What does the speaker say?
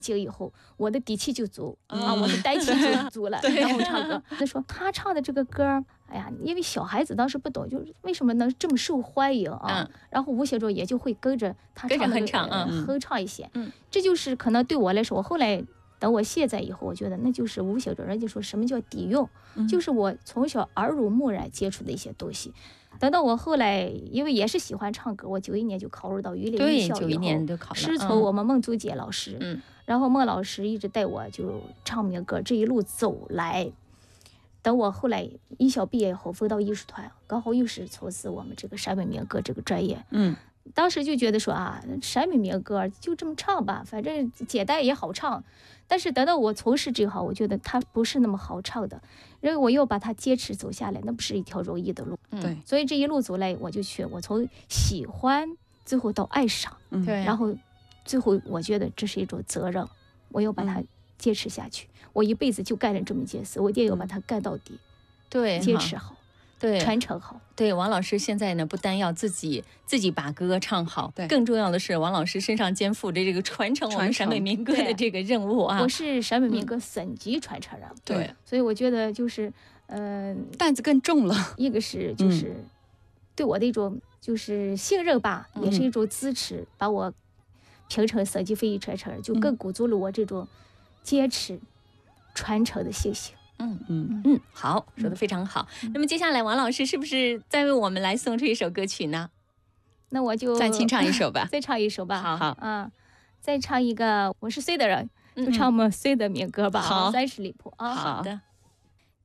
几个以后，我的底气就足啊，我的胆气就足了。然后唱歌，他说他唱的这个歌，哎呀，因为小孩子当时不懂，就是为什么能这么受欢迎啊？然后吴小舟也就会跟着他唱的哼唱一些。这就是可能对我来说，我后来等我现在以后，我觉得那就是吴小舟，人家说什么叫底蕴，就是我从小耳濡目染接触的一些东西。等到我后来，因为也是喜欢唱歌，我91年就考入到榆林艺校以后，师从我们孟祖杰老师，然后孟老师一直带我就唱民歌，这一路走来。等我后来艺校毕业以后，分到艺术团，刚好又是从事我们这个陕北民歌这个专业。当时就觉得说啊，陕北民歌就这么唱吧，反正简单也好唱。但是等到我从事这行，我觉得它不是那么好唱的，因为我要把它坚持走下来，那不是一条容易的路。 对， 所以这一路走来，我就去，我从喜欢最后到爱上，然后最后我觉得这是一种责任，我要把它坚持下去。我一辈子就干了这么一件事，我一定要把它干到底， 对， 坚持好。对，传承好。 对，王老师现在呢，不单要自己把歌唱好， 对， 更重要的是王老师身上肩负着这个传承我们陕北民歌的这个任务啊。 我是陕北民歌省级传承人， 对， 所以我觉得就是担子更重了。 一个是就是对我的一种就是信任吧，也是一种支持，把我评成省级非遗传承人，就更鼓足了我这种坚持传承的信心。 好，说得非常好。那么接下来王老师是不是再为我们来送出一首歌曲呢？ 那我就再清唱一首吧。 再唱一首吧。 好， 再唱一个我是绥的人，就唱我们绥的民歌吧。 好 ，30里铺啊。 好的。